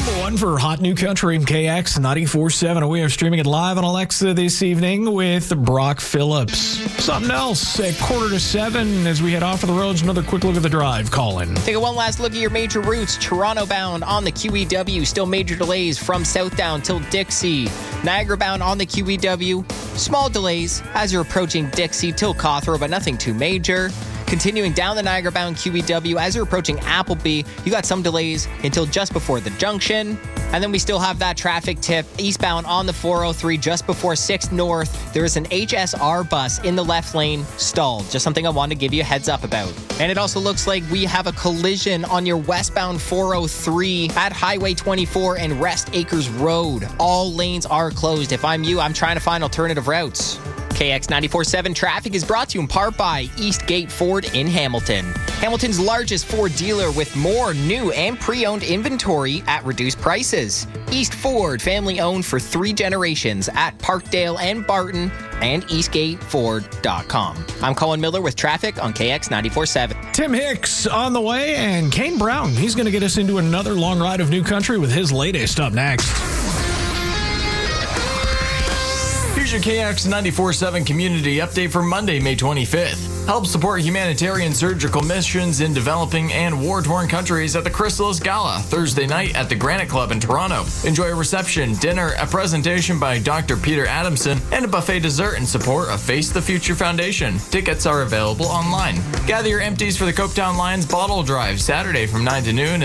Number one for Hot New Country in KX 94.7. We are streaming it live on Alexa this evening with Brock Phillips. Something else at 6:45 as we head off of the roads. Another quick look at the drive, Colin. Take one last look at your major routes. Toronto bound on the QEW. Still major delays from Southdown till Dixie. Niagara bound on the QEW. Small delays as you're approaching Dixie till Cawthron, but nothing too major. Continuing down the Niagara-bound QEW, as you're approaching Appleby, you got some delays until just before the junction. And then we still have that traffic tip eastbound on the 403 just before 6th North. There is an HSR bus in the left lane stalled. Just something I wanted to give you a heads up about. And it also looks like we have a collision on your westbound 403 at Highway 24 and Rest Acres Road. All lanes are closed. If I'm you, I'm trying to find alternative routes. KX 94.7 traffic is brought to you in part by Eastgate Ford in Hamilton. Hamilton's largest Ford dealer with more new and pre-owned inventory at reduced prices. East Ford, family owned for 3 generations at Parkdale and Barton and EastgateFord.com. I'm Colin Miller with traffic on KX 94.7. Tim Hicks on the way, and Kane Brown. He's going to get us into another long ride of New Country with his latest up next. Here's your KX 94.7 community update for Monday, May 25th. Help support humanitarian surgical missions in developing and war-torn countries at the Chrysalis Gala Thursday night at the Granite Club in Toronto. Enjoy a reception, dinner, a presentation by Dr. Peter Adamson, and a buffet dessert in support of Face the Future Foundation. Tickets are available online. Gather your empties for the Coketown Lions Bottle Drive Saturday from 9 to noon